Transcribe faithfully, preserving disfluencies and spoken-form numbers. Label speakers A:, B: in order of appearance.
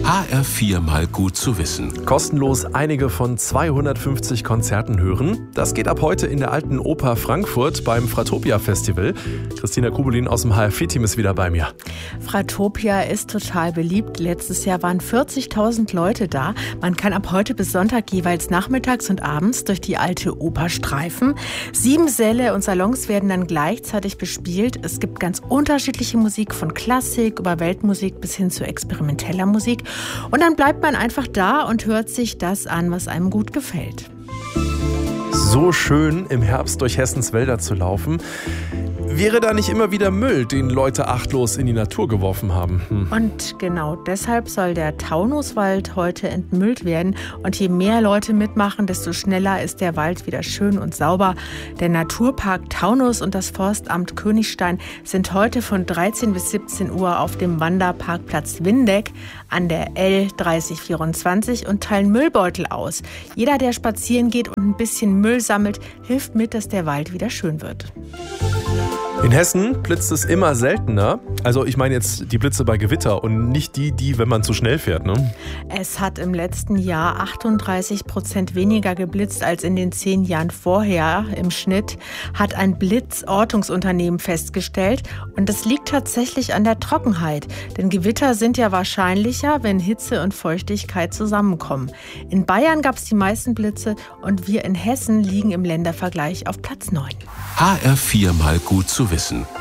A: H R vier mal gut zu wissen.
B: Kostenlos einige von zweihundertfünfzig Konzerten hören. Das geht ab heute in der Alten Oper Frankfurt beim Fratopia Festival. Christina Kubelin aus dem H R vier Team ist wieder bei mir.
C: Fratopia ist total beliebt. Letztes Jahr waren vierzigtausend Leute da. Man kann ab heute bis Sonntag jeweils nachmittags und abends durch die Alte Oper streifen. Sieben Säle und Salons werden dann gleichzeitig bespielt. Es gibt ganz unterschiedliche Musik, von Klassik über Weltmusik bis hin zu experimenteller Musik. Und dann bleibt man einfach da und hört sich das an, was einem gut gefällt.
B: So schön, im Herbst durch Hessens Wälder zu laufen. Wäre da nicht immer wieder Müll, den Leute achtlos in die Natur geworfen haben? Hm.
C: Und genau deshalb soll der Taunuswald heute entmüllt werden. Und je mehr Leute mitmachen, desto schneller ist der Wald wieder schön und sauber. Der Naturpark Taunus und das Forstamt Königstein sind heute von dreizehn bis siebzehn Uhr auf dem Wanderparkplatz Windeck an der L dreißig vierundzwanzig und teilen Müllbeutel aus. Jeder, der spazieren geht und ein bisschen Müll sammelt, hilft mit, dass der Wald wieder schön wird.
B: In Hessen blitzt es immer seltener. Also ich meine jetzt die Blitze bei Gewitter und nicht die, die, wenn man zu schnell fährt, ne?
C: Es hat im letzten Jahr achtunddreißig Prozent weniger geblitzt als in den zehn Jahren vorher. Im Schnitt hat ein Blitzortungsunternehmen festgestellt. Und das liegt tatsächlich an der Trockenheit. Denn Gewitter sind ja wahrscheinlicher, wenn Hitze und Feuchtigkeit zusammenkommen. In Bayern gab es die meisten Blitze und wir in Hessen liegen im Ländervergleich auf Platz neun.
A: H R vier mal gut zu wissen.